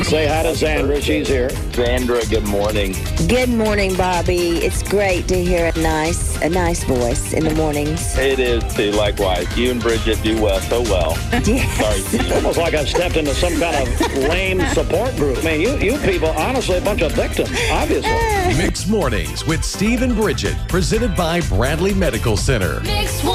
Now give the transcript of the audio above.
Say hi to Zandra. She's here. Sandra, good morning. Good morning, Bobby. It's great to hear a nice voice in the mornings. It is too, likewise. You and Bridget do so well. Yes. Sorry, Steve. Almost like I've stepped into some kind of lame support group. I mean, you people, honestly, a bunch of victims, obviously. Mixed Mornings with Steve and Bridget, presented by Bradley Medical Center.